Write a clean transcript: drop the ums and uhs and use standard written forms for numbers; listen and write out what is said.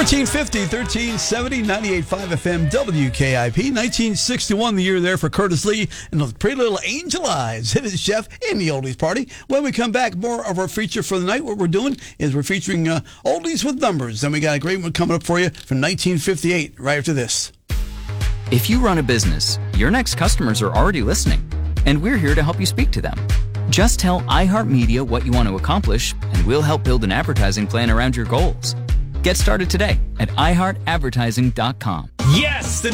1450, 1370, 98.5 FM, WKIP. 1961, the year there for Curtis Lee and those pretty little angel eyes. It is Chef in the Oldies Party. When we come back, more of our feature for the night. What we're doing is we're featuring oldies with numbers. And we got a great one coming up for you from 1958 right after this. If you run a business, your next customers are already listening, and we're here to help you speak to them. Just tell iHeartMedia what you want to accomplish, and we'll help build an advertising plan around your goals. Get started today at iHeartAdvertising.com. Yes!